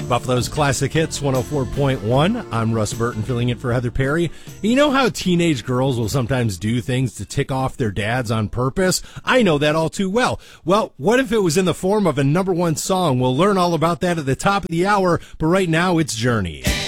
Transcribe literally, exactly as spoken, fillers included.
Buffalo's Classic Hits one oh four point one. I'm Russ Burton filling in for Heather Perry. You know how teenage girls will sometimes do things to tick off their dads on purpose? I know that all too well. Well, what if it was in the form of a number one song? We'll learn all about that at the top of the hour, but right now it's Journey.